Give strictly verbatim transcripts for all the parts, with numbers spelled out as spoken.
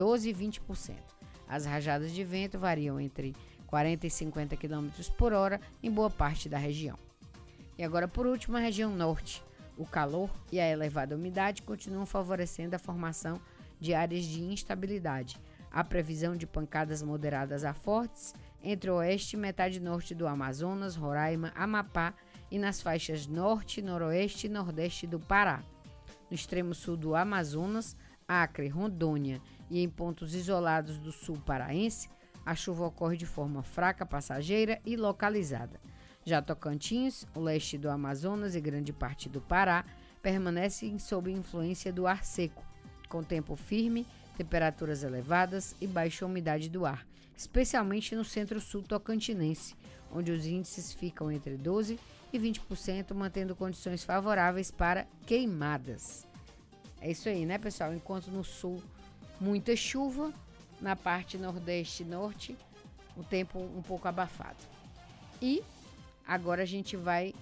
doze e vinte por cento. As rajadas de vento variam entre quarenta e cinquenta quilômetros por hora em boa parte da região. E agora, por último, a região norte. O calor e a elevada umidade continuam favorecendo a formação de áreas de instabilidade. Há previsão de pancadas moderadas a fortes entre o oeste e metade norte do Amazonas, Roraima, Amapá e nas faixas norte, noroeste e nordeste do Pará. No extremo sul do Amazonas, Acre, Rondônia e em pontos isolados do sul paraense, a chuva ocorre de forma fraca, passageira e localizada. Já Tocantins, o leste do Amazonas e grande parte do Pará permanecem sob influência do ar seco, com tempo firme, temperaturas elevadas e baixa umidade do ar, especialmente no centro-sul tocantinense, onde os índices ficam entre doze e vinte por cento, mantendo condições favoráveis para queimadas. É isso aí, né, pessoal? Enquanto no sul, muita chuva, na parte nordeste e norte, o tempo um pouco abafado. E agora a gente vai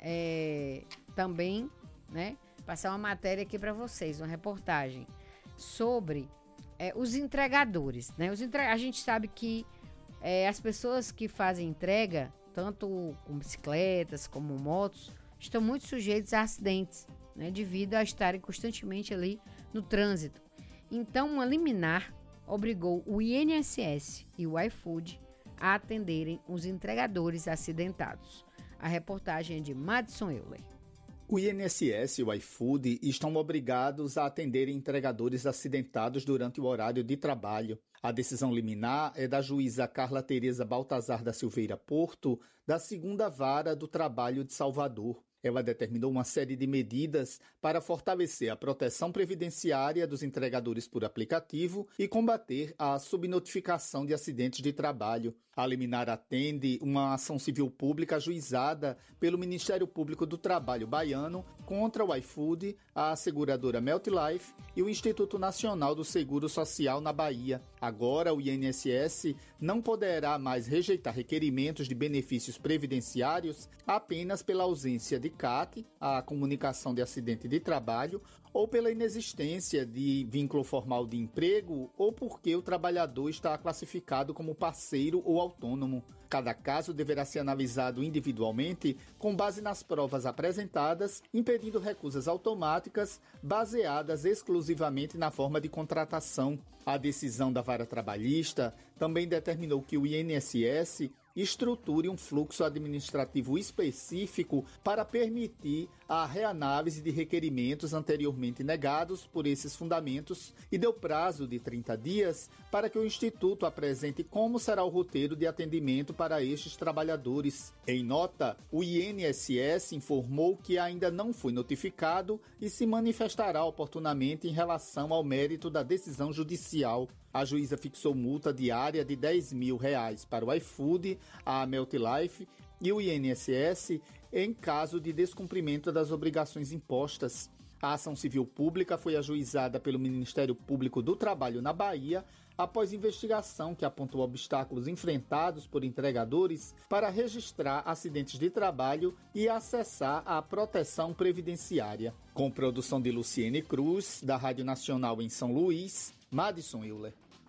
é, também, né, passar uma matéria aqui para vocês, uma reportagem sobre é, os entregadores, né? Os entre... A gente sabe que é, as pessoas que fazem entrega, tanto com bicicletas como motos, estão muito sujeitos a acidentes, né, devido a estarem constantemente ali no trânsito. Então, uma liminar obrigou o I N S S e o iFood a atenderem os entregadores acidentados. A reportagem é de Madison Euler. O I N S S e o iFood estão obrigados a atender entregadores acidentados durante o horário de trabalho. A decisão liminar é da juíza Carla Tereza Baltazar da Silveira Porto, da segunda Vara do Trabalho de Salvador. Ela determinou uma série de medidas para fortalecer a proteção previdenciária dos entregadores por aplicativo e combater a subnotificação de acidentes de trabalho. A liminar atende uma ação civil pública ajuizada pelo Ministério Público do Trabalho baiano contra o iFood, a seguradora MeltLife e o Instituto Nacional do Seguro Social na Bahia. Agora, o I N S S não poderá mais rejeitar requerimentos de benefícios previdenciários apenas pela ausência de C A T, a comunicação de acidente de trabalho, ou pela inexistência de vínculo formal de emprego ou porque o trabalhador está classificado como parceiro ou autônomo. Cada caso deverá ser analisado individualmente com base nas provas apresentadas, impedindo recusas automáticas baseadas exclusivamente na forma de contratação. A decisão da Vara Trabalhista também determinou que o I N S S estruture um fluxo administrativo específico para permitir a reanálise de requerimentos anteriormente negados por esses fundamentos e deu prazo de trinta dias para que o Instituto apresente como será o roteiro de atendimento para estes trabalhadores. Em nota, o I N S S informou que ainda não foi notificado e se manifestará oportunamente em relação ao mérito da decisão judicial. A juíza fixou multa diária de dez mil reais para o iFood, a MeltLife e o I N S S em caso de descumprimento das obrigações impostas. A ação civil pública foi ajuizada pelo Ministério Público do Trabalho na Bahia após investigação que apontou obstáculos enfrentados por entregadores para registrar acidentes de trabalho e acessar a proteção previdenciária. Com produção de Luciene Cruz, da Rádio Nacional em São Luís, Madison Euler.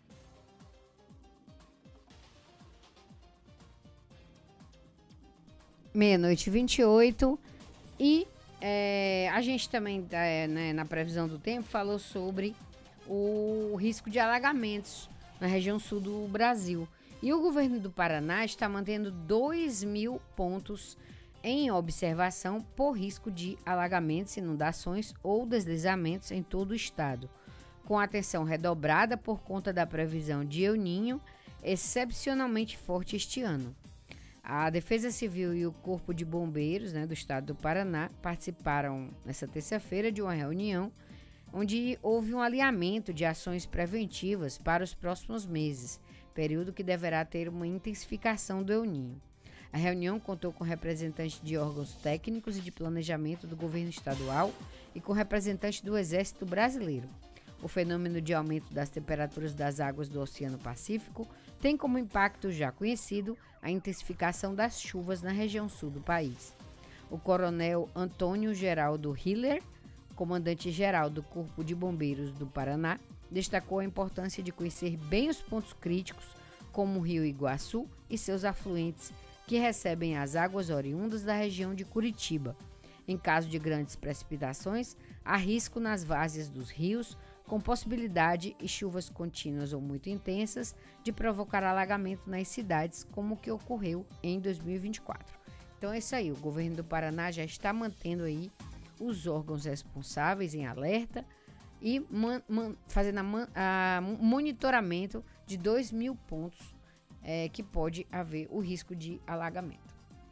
Meia-noite e vinte e oito, e é, a gente também, é, né, na previsão do tempo, falou sobre o risco de alagamentos na região sul do Brasil. E o governo do Paraná está mantendo dois mil pontos em observação por risco de alagamentos, inundações ou deslizamentos em todo o estado, com atenção redobrada por conta da previsão de El Niño excepcionalmente forte este ano. A Defesa Civil e o Corpo de Bombeiros, né, do estado do Paraná participaram nesta terça-feira de uma reunião onde houve um alinhamento de ações preventivas para os próximos meses, período que deverá ter uma intensificação do El Niño. A reunião contou com representantes de órgãos técnicos e de planejamento do governo estadual e com representantes do Exército Brasileiro. O fenômeno de aumento das temperaturas das águas do Oceano Pacífico tem como impacto já conhecido a intensificação das chuvas na região sul do país. O coronel Antônio Geraldo Hiller, comandante-geral do Corpo de Bombeiros do Paraná, destacou a importância de conhecer bem os pontos críticos, como o Rio Iguaçu e seus afluentes, que recebem as águas oriundas da região de Curitiba. Em caso de grandes precipitações, há risco nas várzeas dos rios, com possibilidade de chuvas contínuas ou muito intensas de provocar alagamento nas cidades, como o que ocorreu em dois mil e vinte e quatro. Então é isso aí, o governo do Paraná já está mantendo aí os órgãos responsáveis em alerta e man, man, fazendo a, a monitoramento de dois mil pontos é, que pode haver o risco de alagamento.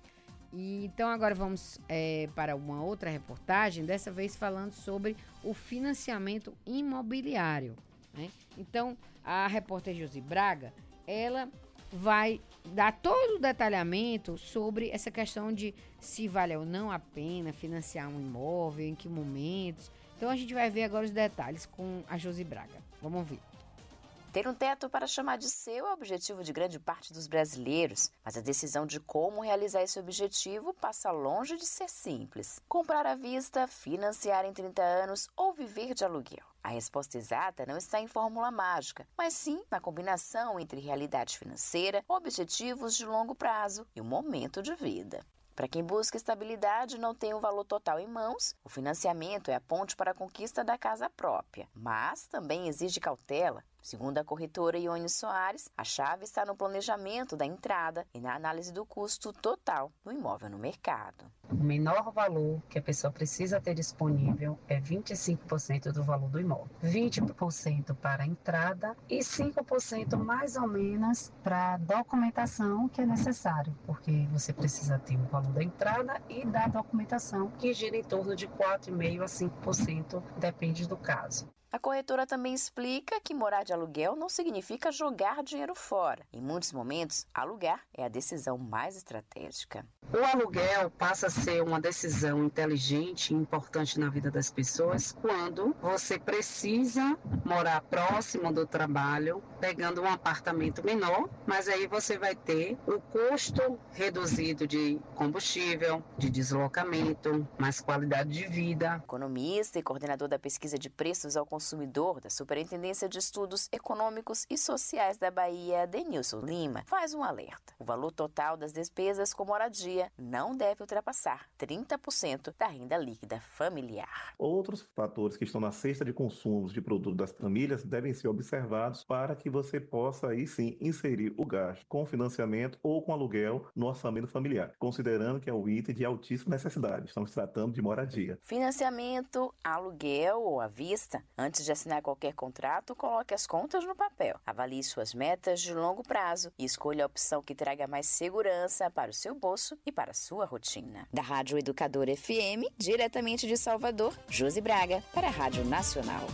E, então agora vamos é, para uma outra reportagem, dessa vez falando sobre o financiamento imobiliário, né? Então a repórter Josi Braga, ela vai dar todo o detalhamento sobre essa questão de se vale ou não a pena financiar um imóvel, em que momentos. Então a gente vai ver agora os detalhes com a Josi Braga. Vamos ver. Ter um teto para chamar de seu é o objetivo de grande parte dos brasileiros, mas a decisão de como realizar esse objetivo passa longe de ser simples. Comprar à vista, financiar em trinta anos ou viver de aluguel. A resposta exata não está em fórmula mágica, mas sim na combinação entre realidade financeira, objetivos de longo prazo e o momento de vida. Para quem busca estabilidade e não tem o valor total em mãos, o financiamento é a ponte para a conquista da casa própria, mas também exige cautela. Segundo a corretora Ione Soares, a chave está no planejamento da entrada e na análise do custo total do imóvel no mercado. O menor valor que a pessoa precisa ter disponível é vinte e cinco por cento do valor do imóvel. vinte por cento para a entrada e cinco por cento mais ou menos para a documentação que é necessário, porque você precisa ter o valor da entrada e da documentação, que gira em torno de quatro vírgula cinco por cento a cinco por cento, depende do caso. A corretora também explica que morar de aluguel não significa jogar dinheiro fora. Em muitos momentos, alugar é a decisão mais estratégica. O aluguel passa a ser uma decisão inteligente e importante na vida das pessoas quando você precisa morar próximo do trabalho, pegando um apartamento menor, mas aí você vai ter o custo reduzido de combustível, de deslocamento, mais qualidade de vida. Economista e coordenador da pesquisa de preços ao consumidor da Superintendência de Estudos Econômicos e Sociais da Bahia, Denilson Lima, faz um alerta. O valor total das despesas com moradia não deve ultrapassar trinta por cento da renda líquida familiar. Outros fatores que estão na cesta de consumos de produtos das famílias devem ser observados para que você possa aí sim inserir o gasto com financiamento ou com aluguel no orçamento familiar, considerando que é um item de altíssima necessidade. Estamos tratando de moradia. Financiamento, aluguel ou à vista. Antes de assinar qualquer contrato, coloque as contas no papel. Avalie suas metas de longo prazo e escolha a opção que traga mais segurança para o seu bolso e para a sua rotina. Da Rádio Educadora F M, diretamente de Salvador, Josi Braga, para a Rádio Nacional.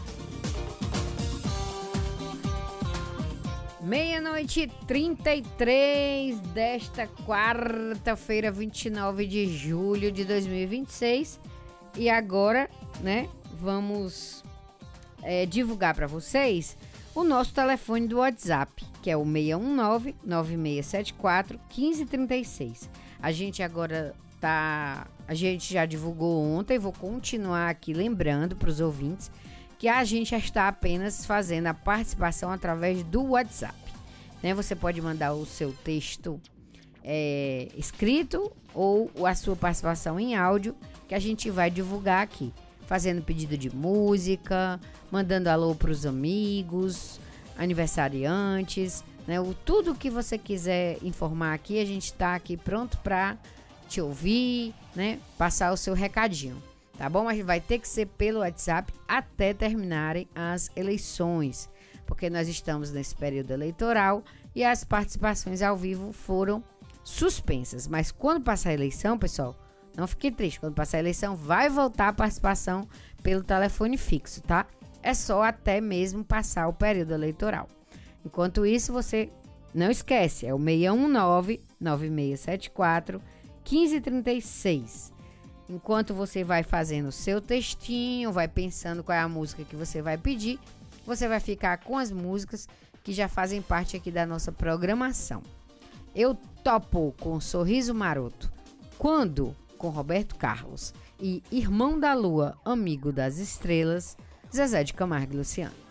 Meia-noite e trinta e três desta quarta-feira, vinte e nove de julho de dois mil e vinte e seis. E agora, né, vamos é, divulgar para vocês o nosso telefone do WhatsApp, que é o seis um nove, nove seis sete quatro, um cinco três seis. A gente agora tá... A gente já divulgou ontem, vou continuar aqui lembrando para os ouvintes que a gente já está apenas fazendo a participação através do WhatsApp, né? Você pode mandar o seu texto é, escrito ou a sua participação em áudio, que a gente vai divulgar aqui, fazendo pedido de música, mandando alô para os amigos, aniversariantes, né? O, tudo que você quiser informar aqui, a gente está aqui pronto para te ouvir, né? Passar o seu recadinho, tá bom? Mas vai ter que ser pelo WhatsApp até terminarem as eleições, porque nós estamos nesse período eleitoral e as participações ao vivo foram suspensas. Mas quando passar a eleição, pessoal, não fique triste. Quando passar a eleição, vai voltar a participação pelo telefone fixo, tá? É só até mesmo passar o período eleitoral. Enquanto isso, você não esquece, é o seis um nove, nove seis sete quatro, um cinco três seis. Enquanto você vai fazendo o seu textinho, vai pensando qual é a música que você vai pedir, você vai ficar com as músicas que já fazem parte aqui da nossa programação. Eu topo com Sorriso Maroto, Quando, com Roberto Carlos, e Irmão da Lua, Amigo das Estrelas, Zezé de Camargo e Luciano.